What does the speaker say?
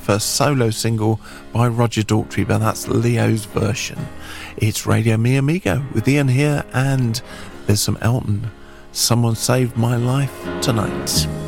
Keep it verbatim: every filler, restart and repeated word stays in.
first solo single by Roger Daltrey, but that's Leo's version. It's Radio Mi Amigo with Ian here, and there's some Elton. Someone Saved My Life Tonight.